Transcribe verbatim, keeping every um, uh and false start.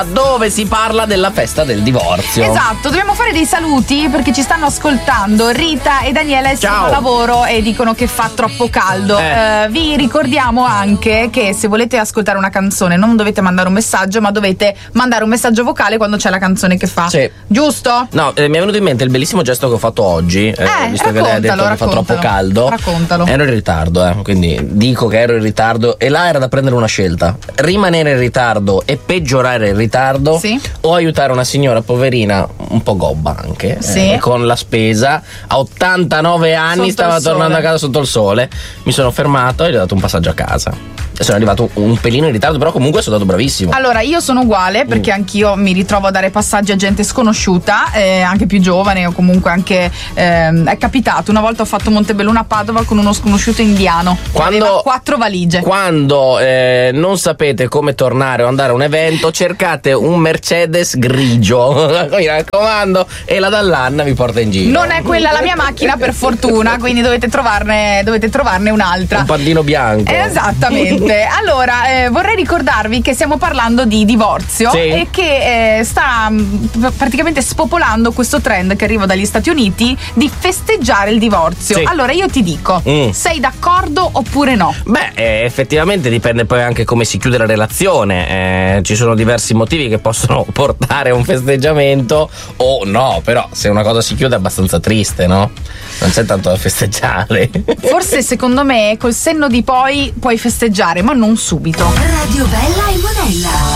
dove si parla della festa del divorzio. Esatto, dobbiamo fare dei saluti perché ci stanno ascoltando Rita e Daniele, sono a lavoro e dicono che fa troppo caldo. Eh. Uh, vi ricordiamo anche che se volete ascoltare una canzone non dovete mandare un messaggio, ma dovete mandare un messaggio vocale quando c'è la canzone che fa. Sì. Giusto? No, eh, mi è venuto in mente il bellissimo gesto che ho fatto oggi, eh, Eh, visto che lei ha detto che fa troppo caldo. Raccontalo. Ero in ritardo, eh, quindi dico che ero in ritardo e là era da prendere una scelta: rimanere in ritardo e peggiorare il ritardo, sì, o aiutare una signora poverina un po' gobba anche, sì, eh, con la spesa, a ottantanove anni, sotto stava tornando a casa sotto il sole. Mi sono fermato e gli ho dato un passaggio a casa. E sono arrivato un pelino in ritardo, però comunque sono stato bravissimo. Allora, io sono uguale perché mm. anch'io mi ritrovo a dare passaggi a gente sconosciuta, eh, anche più giovane, o comunque anche eh, è capitato. Una volta ho fatto Montebelluna a Padova con uno sconosciuto indiano. Quando, aveva quattro valigie. Quando eh, non sapete come tornare o andare a un evento, cercate un Mercedes grigio, mi raccomando, e la Dallanna vi porta in giro. Non è quella la mia macchina, per fortuna, quindi dovete trovarne, dovete trovarne un'altra. Un pandino bianco. Esattamente. Allora, eh, vorrei ricordarvi che stiamo parlando di divorzio, sì, e che eh, sta mh, praticamente spopolando questo trend che arriva dagli Stati Uniti di festeggiare il divorzio. Sì. Allora io ti dico, mm. sei d'accordo oppure no? Beh, eh, effettivamente dipende poi anche come si chiude la relazione. Eh, ci sono diversi motivi che possono portare a un festeggiamento o no, però se una cosa si chiude è abbastanza triste, no? Non c'è tanto da festeggiare. Forse secondo me col senno di poi puoi festeggiare, ma non subito. Radio Bella e Monella.